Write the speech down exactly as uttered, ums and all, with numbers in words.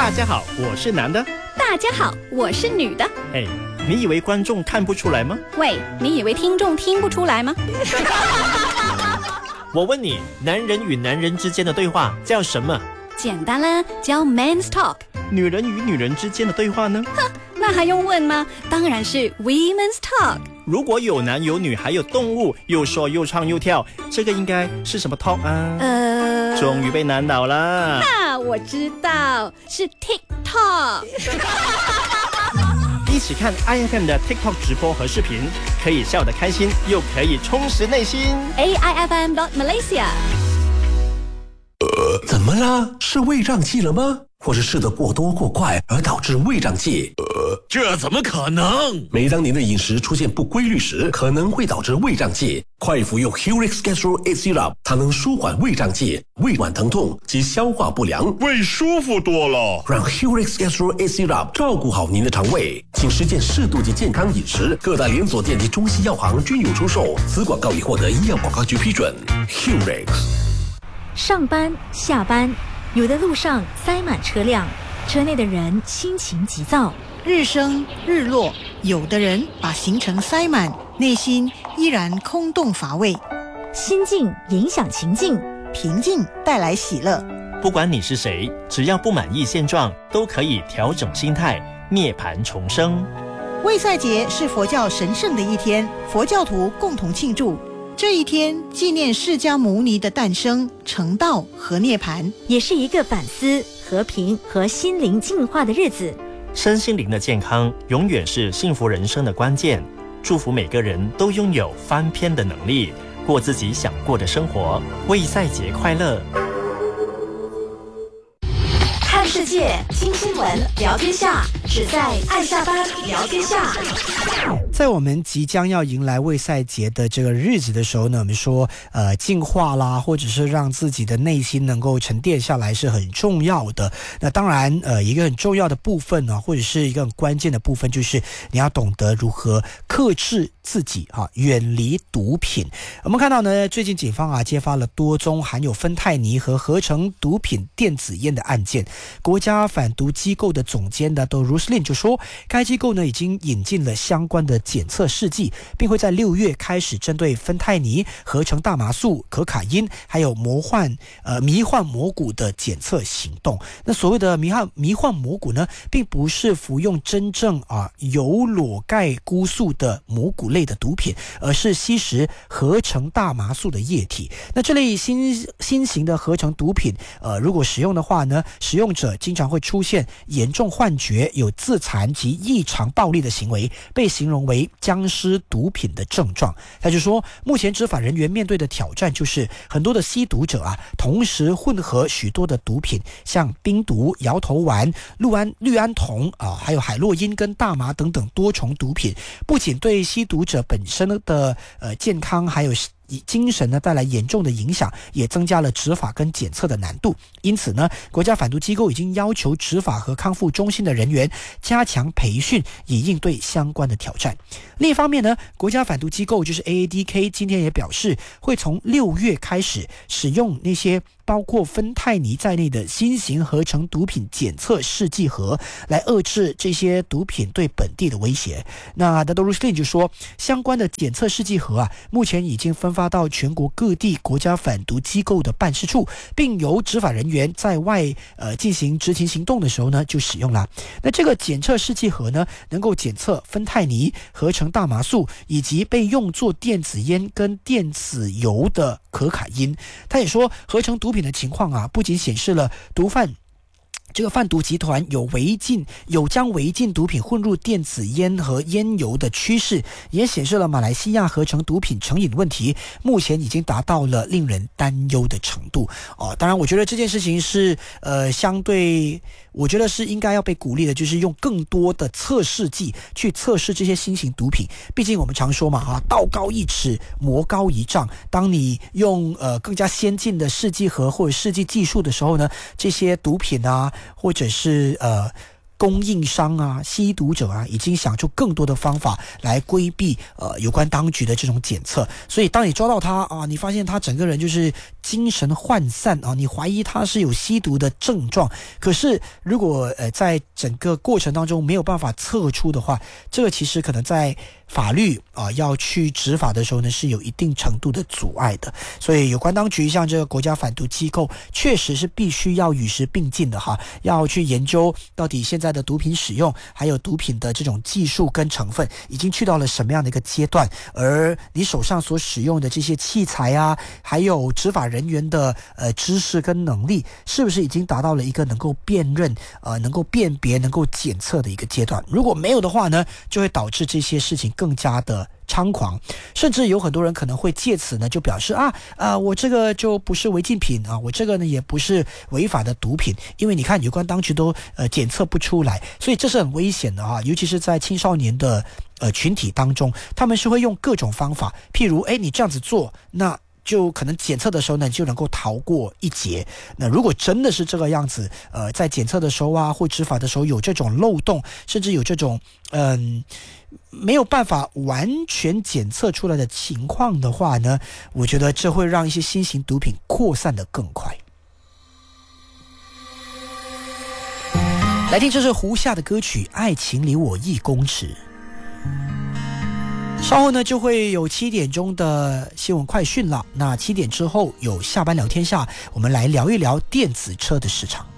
大家好，我是男的。 大家好，我是女的。 哎，你以为观众看不出来吗？ 喂，你以为听众听不出来吗？ 我问你，男人与男人之间的对话叫什么？ 简单啦，叫 Men's Talk。 女人与女人之间的对话呢？ 哼，那还用问吗？当然是 Women's Talk。 如果有男有女还有动物，又说又唱又跳，这个应该是什么 talk 啊？ 呃， 终于被难倒了。 啊，我知道，是 TikTok。 一起看 I F M 的 TikTok 直播和视频，可以笑得开心，又可以充实内心。 A I F M dot Malaysia。 呃，怎么了？是胃胀气了吗？或是吃得过多过快而导致胃胀气？ 呃，这怎么可能？ 每当您的饮食出现不规律时，可能会导致胃胀气。快服用 Hurix Gastro eight Syrup， 它能舒缓胃胀气、胃脘疼痛及消化不良， 胃舒服多了。 让 Hurix Gastro eight Syrup 照顾好您的肠胃，请实践适度及健康饮食。各大连锁店及中西药行均有出售。此广告已获得医药广告局批准。Hurix。 上班、下班，有的路上塞满车辆，车内的人心情急躁。 日升日落，有的人把行程塞满，内心依然空洞乏味。 心境影响情境， 平静带来喜乐。 不管你是谁，只要不满意现状，都可以调整心态，涅槃重生。 卫赛节是佛教神圣的一天，佛教徒共同庆祝。这一天纪念释迦牟尼的诞生、成道和涅槃， 也是一个反思、和平和心灵净化的日子。 身心灵的健康永远是幸福人生的关键。祝福每个人都拥有翻篇的能力，过自己想过的生活。卫赛节快乐！ 看世界，听新闻，聊天下，只在爱下班聊天下。 在我们即将要迎来卫赛节的这个日子的时候呢，我们说呃净化啦，或者是让自己的内心能够沉淀下来是很重要的。那当然呃一个很重要的部分呢，或者是一个很关键的部分，就是你要懂得如何克制自己啊，远离毒品。我们看到呢，最近警方啊揭发了多宗含有芬太尼和合成毒品电子烟的案件。国家反毒机构的总监的 Roslin 就说，该机构呢已经引进了相关的检测试剂，并会在六月开始针对芬太尼、合成大麻素、可卡因还有魔幻呃迷幻蘑菇的检测行动。那所谓的迷幻迷幻蘑菇呢，并不是服用真正啊有裸盖菇素的蘑菇类的毒品，而是吸食合成大麻素的液体。那这类新新型的合成毒品，呃，如果使用的话呢，使用者经常会出现严重幻觉、有自残及异常暴力的行为，被形容为僵尸毒品的症状。他就说，目前执法人员面对的挑战就是很多的吸毒者啊，同时混合许多的毒品，像冰毒、摇头丸、氯胺氯胺酮啊，还有海洛因跟大麻等等多重毒品，不仅对吸毒者本身的呃健康还有以精神呢带来严重的影响，也增加了执法跟检测的难度。因此呢，国家反毒机构已经要求执法和康复中心的人员加强培训，以应对相关的挑战。另一方面呢，国家反毒机构就是 A A D K 今天也表示，会从六月开始使用那些包括芬太尼在内的新型合成毒品检测试剂盒，来遏制这些毒品对本地的威胁。那 Dato Roslin 就说，相关的检测试剂盒啊，目前已经分发到全国各地国家反毒机构的办事处，并由执法人员在外呃进行执勤行动的时候呢就使用了。那这个检测试剂盒呢，能够检测芬太尼、合成大麻素以及被用作电子烟跟电子油的可卡因。他也说，合成毒品的情况啊，不仅显示了毒贩这个贩毒集团有违禁有将违禁毒品混入电子烟和烟油的趋势，也显示了马来西亚合成毒品成瘾问题目前已经达到了令人担忧的程度。哦，当然我觉得这件事情是呃相对我觉得是应该要被鼓励的，就是用更多的测试剂去测试这些新型毒品。毕竟我们常说嘛，啊，道高一尺，魔高一丈。当你用呃更加先进的试剂盒或者试剂技术的时候呢，这些毒品啊，或者是呃供应商啊、吸毒者啊，已经想出更多的方法来规避呃有关当局的这种检测。所以当你抓到他啊，你发现他整个人就是精神涣散啊，你怀疑他是有吸毒的症状。可是如果呃在整个过程当中没有办法测出的话，这个其实可能在法律啊要去执法的时候呢，是有一定程度的阻碍的。所以有关当局像这个国家反毒机构，确实是必须要与时并进的哈，要去研究到底现在的毒品使用，还有毒品的这种技术跟成分已经去到了什么样的一个阶段，而你手上所使用的这些器材啊，还有执法人员的呃知识跟能力，是不是已经达到了一个能够辨认、呃能够辨别、能够检测的一个阶段？如果没有的话呢，就会导致这些事情更加的猖狂，甚至有很多人可能会借此呢就表示啊啊，我这个就不是违禁品啊，我这个呢也不是违法的毒品，因为你看有关当局都呃检测不出来，所以这是很危险的啊，尤其是在青少年的呃群体当中，他们是会用各种方法，譬如哎你这样子做，那就可能检测的时候呢就能够逃过一劫。那如果真的是这个样子，呃，在检测的时候啊，或执法的时候有这种漏洞，甚至有这种嗯、呃、没有办法完全检测出来的情况的话呢，我觉得这会让一些新型毒品扩散得更快。来听这是胡夏的歌曲《爱情离我一公尺》。稍后呢就会有七点钟的新闻快讯了，那七点之后有下班聊天下，我们来聊一聊电子车的市场。